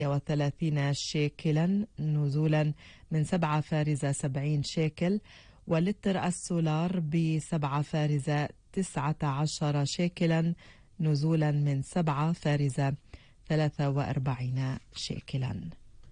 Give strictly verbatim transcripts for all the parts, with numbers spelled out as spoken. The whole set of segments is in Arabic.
وثلاثين شيكلا نزولا من سبعة فارزة سبعين شيكل، ولتر السولار بسبعة فارزة تسعة عشر شيكلا نزولا من سبعة فارزة ثلاثة وأربعين شيكلا.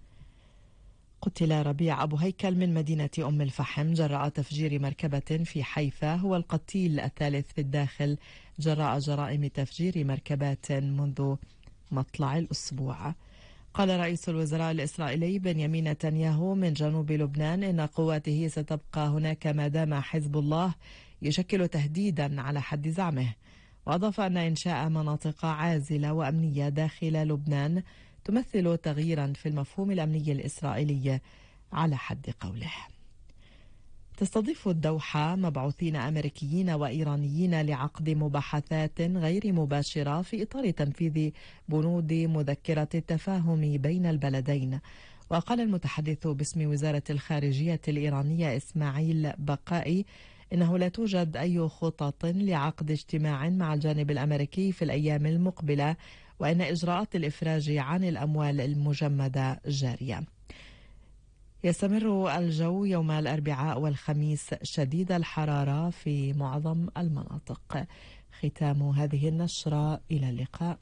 قتل ربيع أبو هيكل من مدينة أم الفحم جراء تفجير مركبة في حيفا، هو القتيل الثالث في الداخل جراء جرائم تفجير مركبات منذ مطلع الأسبوع. قال رئيس الوزراء الإسرائيلي بنيامين نتنياهو من جنوب لبنان إن قواته ستبقى هناك ما دام حزب الله يشكل تهديدا على حد زعمه، وأضاف أن إنشاء مناطق عازلة وأمنية داخل لبنان تمثل تغييرا في المفهوم الأمني الإسرائيلي على حد قوله. تستضيف الدوحة مبعوثين أمريكيين وإيرانيين لعقد مباحثات غير مباشرة في إطار تنفيذ بنود مذكرة التفاهم بين البلدين. وقال المتحدث باسم وزارة الخارجية الإيرانية إسماعيل بقائي إنه لا توجد أي خطط لعقد اجتماع مع الجانب الأمريكي في الأيام المقبلة، وإن إجراءات الإفراج عن الأموال المجمدة جارية. يستمر الجو يوم الأربعاء والخميس شديد الحرارة في معظم المناطق. ختام هذه النشرة، إلى اللقاء.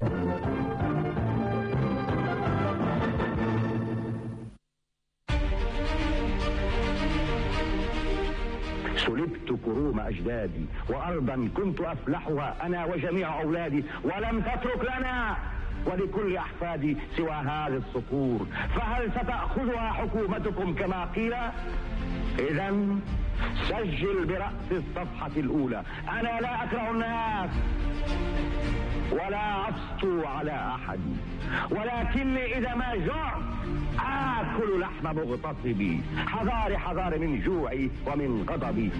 سلبت كروم أجدادي وأرضا كنت أفلحها أنا وجميع أولادي، ولم تترك لنا ولكل أحفادي سوى هذه الصخور، فهل ستأخذها حكومتكم كما قيل؟ إذا سجل برأس الصفحة الأولى: أنا لا أكره الناس ولا أسطو على أحد، ولكني إذا ما جعت آكل لحم مغتصبي، حذاري حذاري من جوعي ومن غضبي.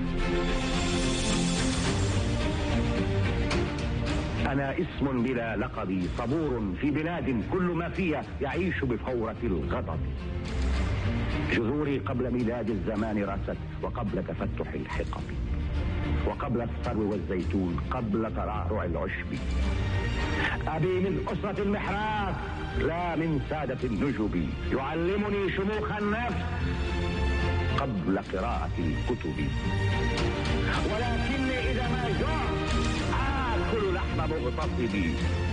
أنا اسم بلا لقب، صبور في بلاد كل ما فيها يعيش بفورة الغضب. جذوري قبل ميلاد الزمان رست، وقبل تفتح الحقب، وقبل الثرو والزيتون، قبل ترعرع العشب. أبي من أسرة المحراث لا من سادة النجب، يعلمني شموخ النفس قبل قراءة الكتب. ولكني إذا ما جعت آكل لحم مغتصبي،